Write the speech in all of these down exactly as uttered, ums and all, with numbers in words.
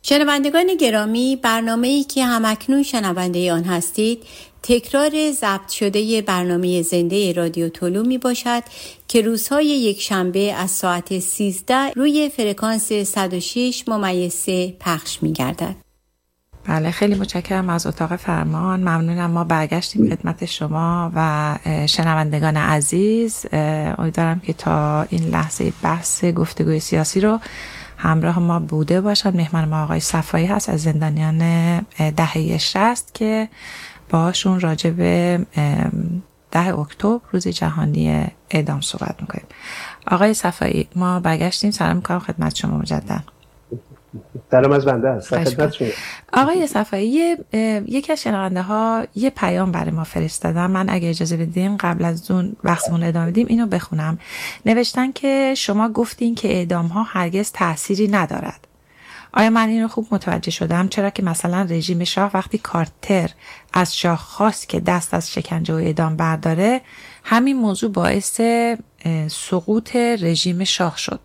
شنوندگان گرامی، برنامه‌ای که همکنون شنونده آن هستید تکرار ضبط شده برنامه زنده رادیو طلوع می باشد که روزهای یک شنبه از ساعت سیزده روی فرکانس صد و شش ممیز سه پخش می گردد. بله، خیلی متشکرم از اتاق فرمان. ممنونم. ما برگشتیم خدمت شما و شنوندگان عزیز. امیدوارم که تا این لحظه بحث گفتگوی سیاسی رو همراه ما بوده باشد. مهمان ما آقای صفایی هست از زندانیان دهه شصت که باشون راجع به ده اکتبر روز جهانی اعدام صحبت میکنیم. آقای صفایی، ما برگشتیم. سلام میکنم خدمت شما مجدد. سلام از بنده هست. خدمت شما. آقای صفایی، یکی از شنونده ها یه پیام برای ما فرستادن. من اگه اجازه بدین قبل از اون بحثمون ادامه بدیم اینو بخونم. نوشتن که شما گفتین که اعدام ها هرگز تأثیری ندارد. آیا من این رو خوب متوجه شدم؟ چرا که مثلا رژیم شاه وقتی کارتر از شاه خواست که دست از شکنجه و اعدام برداره، همین موضوع باعث سقوط رژیم شاه شد.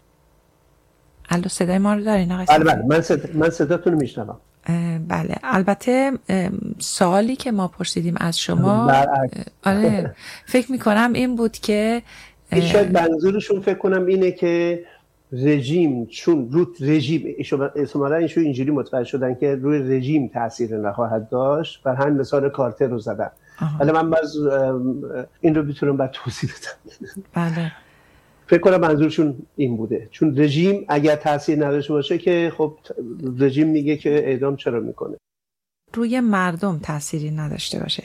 الو، صدای ما رو دارین آقای صفایی؟ بله من صد... من صداتون رو میشنوم. بله، البته سوالی که ما پرسیدیم از شما آره فکر میکنم این بود که شاید منظورشون فکر کنم اینه که رژیم چون روی رژیم احتمالاً اینشو اینجوری متوجه شدن که روی رژیم تاثیر نخواهد داشت و همین مثال کارتر رو زدن. ولی من باز این رو میتونم بعد توضیح بدم. بله، فکر کنم منظورشون این بوده، چون رژیم اگر تاثیر نداشته باشه که خب رژیم میگه که اعدام چرا میکنه. روی مردم تأثیری نداشته باشه.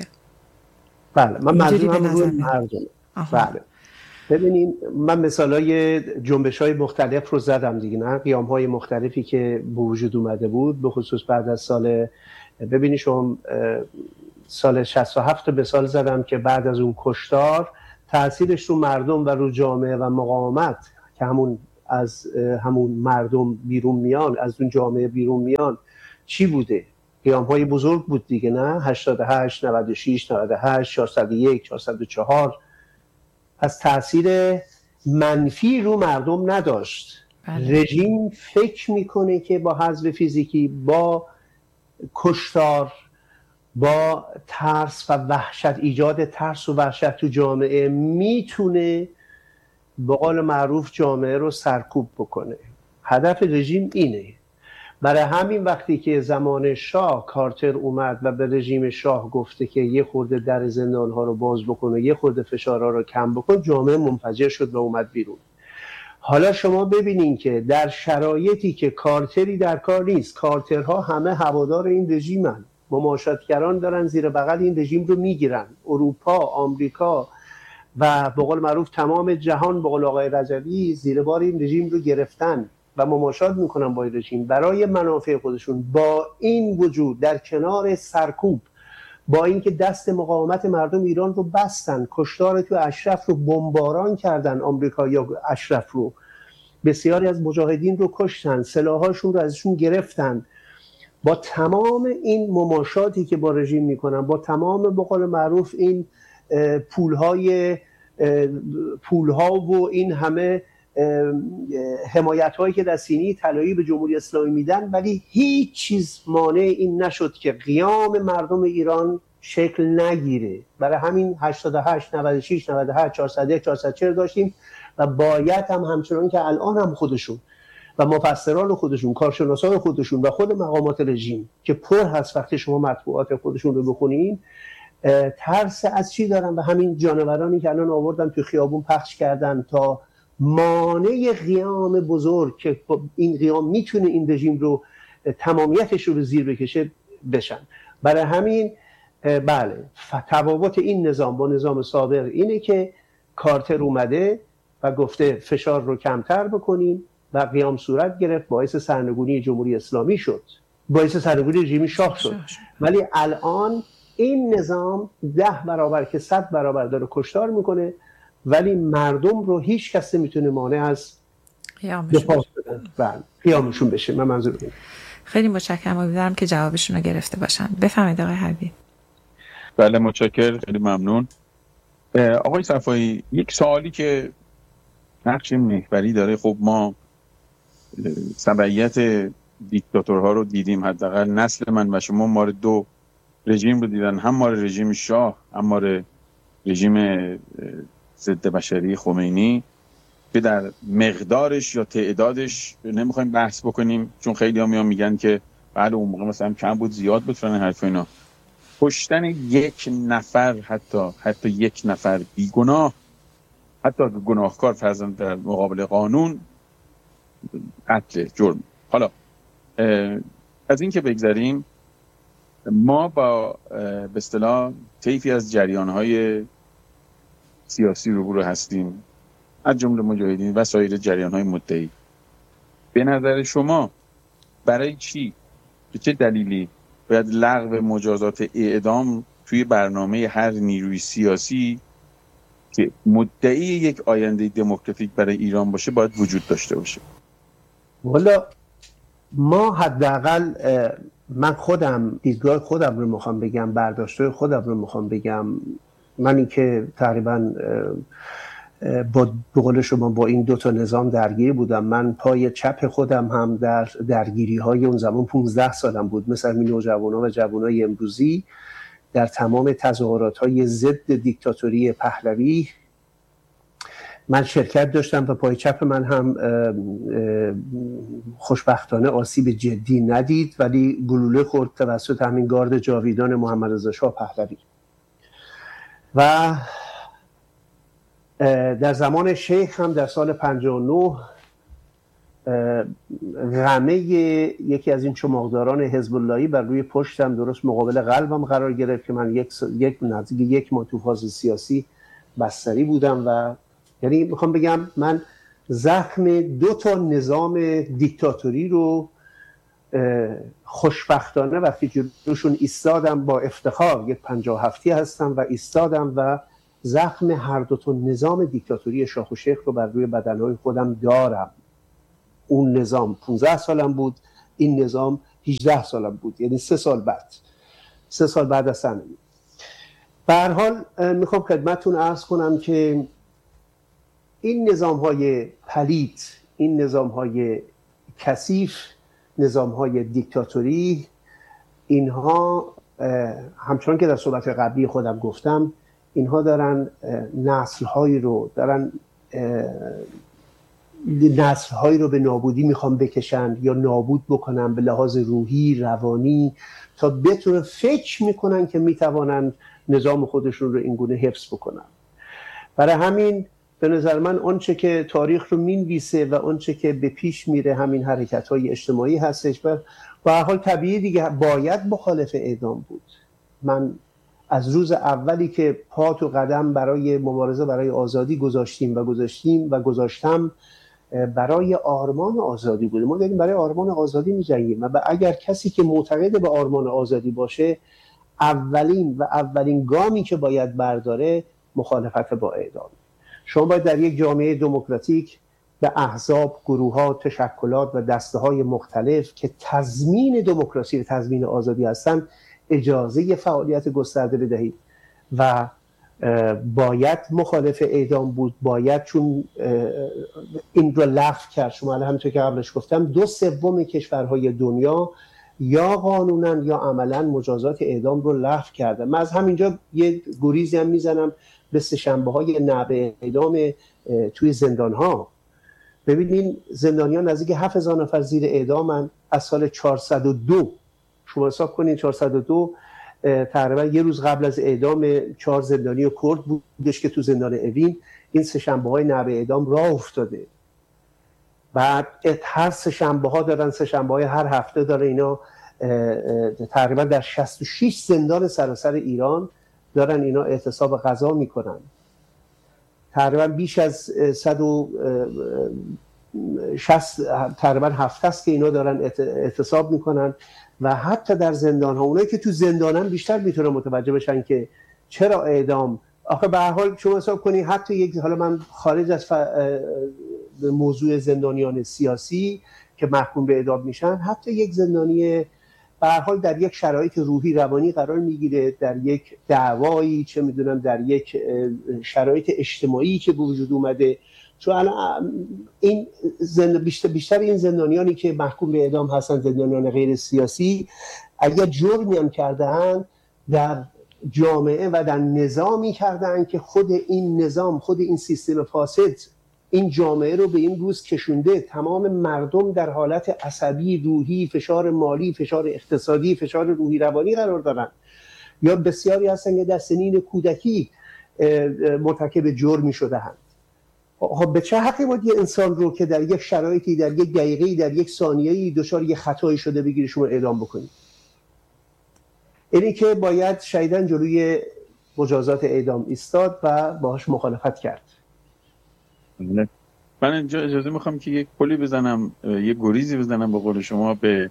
بله، من منظورم روی مردم. بله، ببینین من مثالای جنبش‌های مختلف رو زدم دیگه، نه قیام‌های مختلفی که به وجود اومده بود، به خصوص بعد از سال ببینید شما سال شصت و هفت مثال زدم که بعد از اون کشتار تأثیرش رو مردم و رو جامعه و مقاومت که همون از همون مردم بیرون میان، از اون جامعه بیرون میان چی بوده؟ قیام‌های بزرگ بود دیگه، نه هشتاد و هشت، نود و شش، نود و هشت، چهارصد و یک، چهارصد و چهار. از تأثیر منفی رو مردم نداشت. بله. رژیم فکر میکنه که با حذف فیزیکی، با کشتار، با ترس و وحشت، ایجاد ترس و وحشت تو جامعه میتونه به قول معروف جامعه رو سرکوب بکنه. هدف رژیم اینه. برای همین وقتی که زمان شاه کارتر اومد و به رژیم شاه گفته که یه خورده در زندان ها رو باز بکنه، یه خورده فشارها رو کم بکن، جامعه منفجر شد و اومد بیرون. حالا شما ببینین که در شرایطی که کارتری در کار نیست، کارترها همه هوادار این رژیمن، مماشاتگران دارن زیر بغل این رژیم رو میگیرن. اروپا، آمریکا و به قول معروف تمام جهان به قول آقای رجبی زیر بار این رژیم رو گرفتن و مماشات میکنن با این رژیم برای منافع خودشون. با این وجود در کنار سرکوب، با اینکه دست مقاومت مردم ایران رو بستن، کشتار تو اشرف رو بمباران کردن، آمریکا یا اشرف رو، بسیاری از مجاهدین رو کشتن، سلاحاشون رو ازشون گرفتن، با تمام این مماشاتی که با رژیم میکنن، با تمام به قول معروف این پولهای پولها و این همه حمایت هایی که در سینی طلایی به جمهوری اسلامی میدن، ولی هیچ چیز مانع این نشد که قیام مردم ایران شکل نگیره. برای همین هشتاد و هشت، نود و شش، نود و هشت، چهارصد و یک، چهارصد و چهار داشتیم و باید هم همچنان که الان هم خودشون و مفسران خودشون، کارشناسان خودشون و خود مقامات رژیم که پر هست وقتی شما مطبوعات خودشون رو بخونین، ترس از چی دارن؟ و همین جانورانی که الان آوردن تو خیابون پخش کردن تا مانع قیام بزرگ که این قیام میتونه این رژیم رو تمامیتش رو زیر بکشه بشن. برای همین بله، تفاوت این نظام با نظام سابق اینه که کارتر اومده و گفته فشار رو کمتر بکنیم و قیام صورت گرفت، باعث سرنگونی جمهوری اسلامی شد، باعث سرنگونی رژیم شاه شد. ولی الان این نظام ده برابر که صد برابر داره کشتار میکنه، ولی مردم رو هیچ کس نمیتونه مانع از دفاع بدن و قیامشون بشه. من منظور اینه. خیلی متشکرم، امیدوارم که جوابشون رو گرفته باشن. بفرمایید آقای حربی. بله متشکرم، خیلی ممنون. آقای صفایی، یک سوالی که نقش محوری داره، خب ما تبعیت دیکتاتورها رو دیدیم، حداقل نسل من و شما مار دو رژیم رو دیدن، هم مار رژیم شاه هم مار رژیم ضد بشری خمینی، که در مقدارش یا تعدادش نمیخوایم بحث بکنیم، چون خیلی ها میان میگن که بله اون موقع مثلا کم بود زیاد بود فلان حرف اینا. کشتن یک نفر، حتی حتی یک نفر بیگناه، حتی گناهکار فرضاً در مقابل قانون، قتل، جرم. حالا از این که بگذریم، ما با به اصطلاح طیفی از جریان‌های سیاسی روبرو هستیم، از جمله مجاهدین و سایر جریان‌های مدعی. به نظر شما برای چی، به چه دلیلی باید لغو مجازات اعدام توی برنامه هر نیروی سیاسی که مدعی یک آینده دموکراتیک برای ایران باشه باید وجود داشته باشه؟ والا ما حداقل، من خودم دیدگاه خودم رو میخوام بگم، برداشته خودم رو میخوام بگم. من این که تقریبا با بقول شما با این دو تا نظام درگیر بودم. من پای چپ خودم هم در درگیری های اون زمان پانزده سالم بود، مثل این نوجوانا و جوانای امروزی، در تمام تظاهرات های ضد دیکتاتوری پهلوی من شرکت داشتم و پای چپ من هم خوشبختانه آسیب جدی ندید، ولی گلوله خورد توسط همین گارد جاویدان محمد رضا شاه پهلوی. و در زمان شیخ هم در سال پنجاه و نه غمه یکی از این چماقداران حزب اللهی بر روی پشتم درست مقابل قلبم قرار گرفت که من یک یک نزدیک یک ماه تو فاز سیاسی بستری بودم. و یعنی میخوام بگم من زخم دو تا نظام دیکتاتوری رو خوشبختانه وقتی جلوشون ایستادم، با افتخار یک پنجاه هفتی هستم و ایستادم و زخم هر دو تا نظام دیکتاتوری شاه و شیخ رو بر روی بدنهای خودم دارم. اون نظام پانزده سالم بود، این نظام هجده سالم بود، یعنی سه سال بعد سه سال بعد از سنمی. به هر حال میخوام خدمتتون عرض کنم که این نظام‌های پلید، این نظام‌های کثیف، نظام‌های دیکتاتوری، اینها همچنان که در صحبت قبلی خودم گفتم، اینها دارن نسل‌هایی رو دارن نسل‌هایی رو به نابودی میخوان بکشن یا نابود بکنن به لحاظ روحی، روانی، تا بتونه فکر میکنن که میتوانن نظام خودشون رو اینگونه حفظ بکنن. برای همین به نظر من آنچه که تاریخ رو مینویسه و آنچه که به پیش میره همین حرکت‌های اجتماعی هستش و به هر حال طبیعی دیگه باید مخالف اعدام بود. من از روز اولی که پا تو قدم برای مبارزه برای آزادی گذاشتیم و گذاشتیم و گذاشتم برای آرمان آزادی بوده. ما داریم برای آرمان آزادی می‌جنگیم و اگر کسی که معتقد به آرمان آزادی باشه، اولین و اولین گامی که باید برداره مخالفت با اعدام. شما باید در یک جامعه دموکراتیک به احزاب، گروه‌ها، تشکلات و دسته‌های مختلف که تضمین دموکراسی و تضمین آزادی هستند اجازه فعالیت گسترده بدهید و باید مخالف اعدام بود. باید، چون این رو لغو کرد. شما الان همونطور که قبلش گفتم دو سوم کشورهای دنیا یا قانونا یا عملا مجازات اعدام رو لغو کرده. من از همینجا یه گریزی هم میزنم به سه‌شنبه‌های نعب اعدام توی زندان‌ها. ببینین زندانیان نزدیک هفت هزار نفر زیر اعدامن از سال چهارصد و دو. شما حساب کنین چهارصد و دو تقریبا یه روز قبل از اعدام چهار زندانی کرد بودش که تو زندان اوین این سه‌شنبه‌های نعب اعدام راه افتاده. بعد هر سه‌شنبه‌ها دارن، سه‌شنبه‌های هر هفته داره، اینا تقریبا در شصت و شش زندان سراسر ایران دارن اینا اعتصاب غذا میکنن. تقریبا بیش از صد و شصت تقریبا هفته است که اینا دارن اعتصاب میکنن و حتی در زندان ها اونایی که تو زندانن بیشتر میتونن متوجه بشن که چرا اعدام. آخه به هر حال شما حساب کنی حتی یک، حالا من خارج از ف... موضوع زندانیان سیاسی که محکوم به اعدام میشن، حتی یک زندانی به هر حال در یک شرایط روحی روانی قرار میگیره، در یک دعوایی، چه میدونم در یک شرایط اجتماعی که به وجود اومده، چون این زند... بیشتر, بیشتر این زندانیانی که محکوم به اعدام هستن، زندانیان غیر سیاسی، اگر جرمی هم کردن در جامعه و در نظامی کردن که خود این نظام، خود این سیستم فاسد این جامعه رو به این روز کشونده. تمام مردم در حالت عصبی، روحی، فشار مالی، فشار اقتصادی، فشار روحی روانی قرار دارن، یا بسیاری هستن که در سنین کودکی مرتکب جرمی شده‌اند. به چه حقی باید یه انسان رو که در یک شرایطی، در یک دقیقه‌ای، در یک ثانیه‌ای دچار یک خطایی شده بگیری شما اعدام بکنید؟ اینی که باید شدیداً جلوی مجازات اعدام ایستاد و باهاش مخالفت کرد. من اینجا اجازه میخوام که یک کلی بزنم، یک گریزی بزنم به قول شما به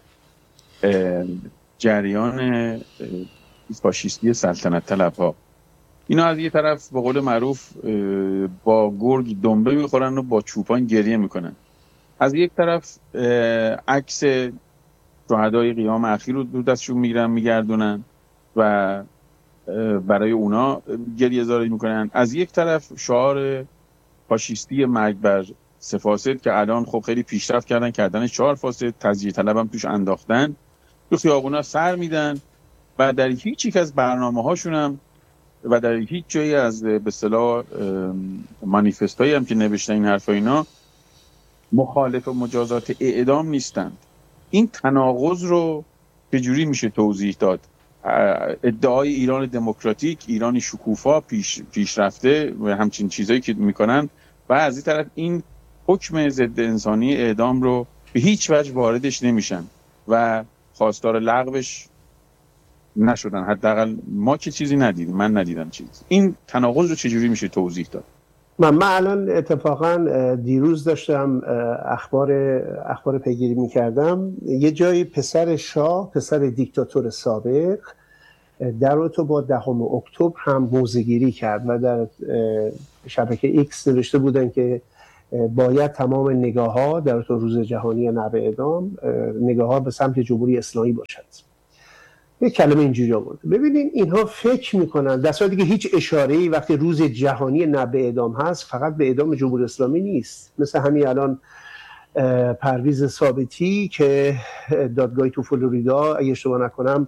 جریان فاشیستی سلطنت طلب‌ها. اینا از یه طرف به قول معروف با گرگ دنبه میخورن و با چوپان گریه میکنن. از یک طرف عکس شهدای قیام اخیر رو دور دستشون میگیرن میگردونن و برای اونا گریه زاری میکنن. از یک طرف شعار فاشیستی مرگ بر سه فاسد که الان خب خیلی پیشرفت کردن، کردن چهار فاسد، تزییع طلب هم توش انداختن، تو خیابونا سر میدن و در هیچ یک از برنامه‌هاشون هم و در هیچ جایی از به اصطلاح مانیفستایی هم که نوشتن این حرفا اینا مخالف مجازات اعدام نیستند. این تناقض رو چجوری میشه توضیح داد؟ ادعای ایران دموکراتیک، ایران شکوفا، پیش پیشرفته و همچین چیزایی که میکنن و از این طرف این حکم ضد انسانی اعدام رو به هیچ وجه واردش نمیشن و خواستار لغوش نشدن. حداقل ما که چیزی ندیدیم، من ندیدم چیزی. این تناقض رو چجوری میشه توضیح داد؟ من, من الان اتفاقا دیروز داشتم اخبار اخبار پیگیری میکردم. یه جایی پسر شاه، پسر دیکتاتور سابق، در ارتباط دهم اکتبر هم موضع‌گیری کرد و در شبکه ایکس نوشته بودن که باید تمام نگاه‌ها در ارتباط روز جهانی نبع اعدام نگاه‌ها به سمت جمهوری اسلامی باشد. یک کلمه اینجوری آورد. ببینین اینها فکر میکنن در صورتی که هیچ اشاره‌ای وقتی روز جهانی نبع اعدام هست فقط به اعدام جمهوری اسلامی نیست. مثل همین الان پرویز ثابتی که دادگاهی تو فلوریدا اگه اشتباه نکنم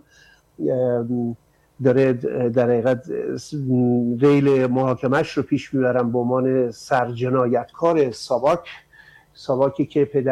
داره در حقیقت ریل محاکمش رو پیش میبرن به عنوان سرجنایتکار ساواک ساواکی که پدر